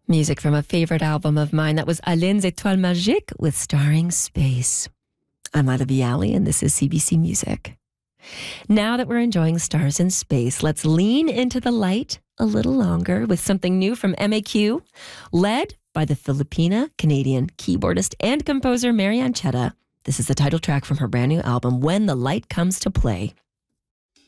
Music from a favorite album of mine. That was Alain's Étoiles Magiques with Starring Space. I'm Ida Viali, and this is CBC Music. Now that we're enjoying stars in space, let's lean into the light a little longer with something new from MAQ, led by the Filipina-Canadian keyboardist and composer Marianne Chetta. This is the title track from her brand new album, When the Light Comes to Play.